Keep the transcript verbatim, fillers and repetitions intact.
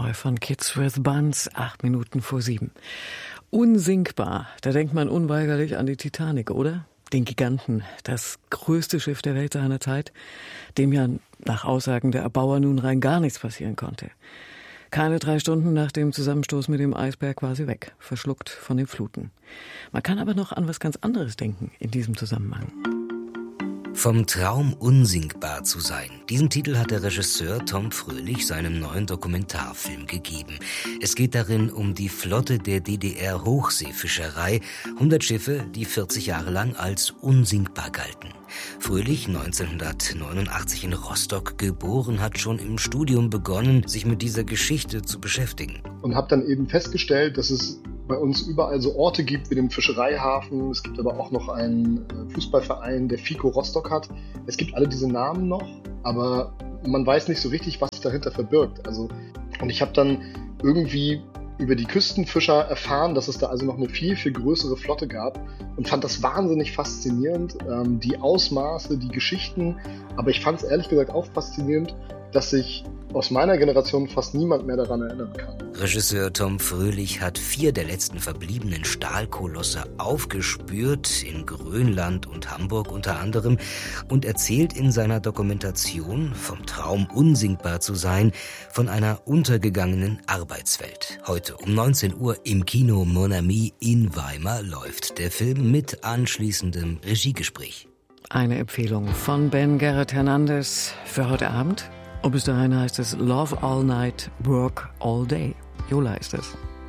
Cowboy von Kids with Buns, acht Minuten vor sieben. Unsinkbar, da denkt man unweigerlich an die Titanic, oder? Den Giganten, das größte Schiff der Welt seiner Zeit, dem ja nach Aussagen der Erbauer nun rein gar nichts passieren konnte. Keine drei Stunden nach dem Zusammenstoß mit dem Eisberg war sie weg, verschluckt von den Fluten. Man kann aber noch an was ganz anderes denken in diesem Zusammenhang. Vom Traum unsinkbar zu sein. Diesen Titel hat der Regisseur Tom Fröhlich seinem neuen Dokumentarfilm gegeben. Es geht darin um die Flotte der D D R-Hochseefischerei. hundert Schiffe, die vierzig Jahre lang als unsinkbar galten. Fröhlich, neunzehnhundertneunundachtzig in Rostock geboren, hat schon im Studium begonnen, sich mit dieser Geschichte zu beschäftigen. Und habe dann eben festgestellt, dass es bei uns überall so Orte gibt wie den Fischereihafen. Es gibt aber auch noch einen Fußballverein, der FICO Rostock hat. Es gibt alle diese Namen noch, aber man weiß nicht so richtig, was sich dahinter verbirgt. Also, und ich habe dann irgendwie über die Küstenfischer erfahren, dass es da also noch eine viel, viel größere Flotte gab und fand das wahnsinnig faszinierend, ähm, die Ausmaße, die Geschichten. Aber ich fand es ehrlich gesagt auch faszinierend, dass sich aus meiner Generation fast niemand mehr daran erinnern kann. Regisseur Tom Fröhlich hat vier der letzten verbliebenen Stahlkolosse aufgespürt, in Grönland und Hamburg unter anderem, und erzählt in seiner Dokumentation vom Traum unsinkbar zu sein, von einer untergegangenen Arbeitswelt. Heute um neunzehn Uhr im Kino Mon Ami in Weimar läuft der Film mit anschließendem Regiegespräch. Eine Empfehlung von Ben Garrett Hernandez für heute Abend. Und bis dahin heißt es Love All Night, Work All Day. Jola ist es.